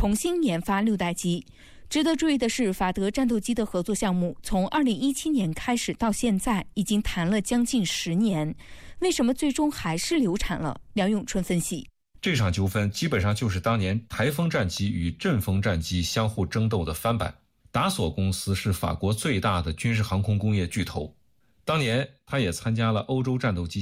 重新研发6代机。值得注意的是，法德战斗机的合作项目从2017年开始到现在，已经谈了将近10年。为什么最终还是流产了？梁永春分析， 这场纠纷基本上就是当年台风战机与阵风战机相互争斗的翻版。达索公司是法国最大的军事航空工业巨头，当年他也参加了欧洲战斗机